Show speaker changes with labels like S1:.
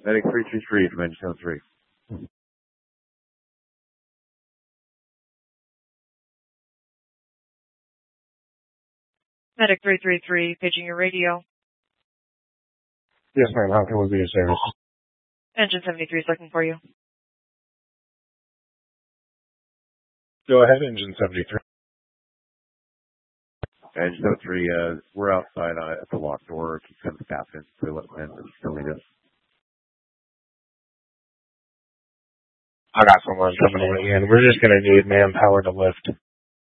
S1: Medic 333 from Engine 73.
S2: Medic 333, paging your radio.
S3: Yes, ma'am. How can we be of service?
S2: Engine 73 is looking for you.
S3: Go ahead, Engine 73.
S1: Engine 73, we're outside at the locked door. Keep sending the captain to let him in. Still need us.
S3: I got someone coming in again. We're just going to need manpower to lift.